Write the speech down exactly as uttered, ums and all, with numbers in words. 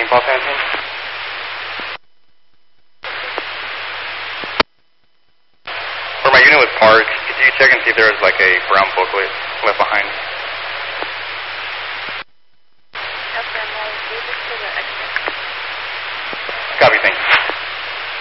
Paul seventeen. Where my unit was parked, could you check and see if there was like a brown booklet left behind?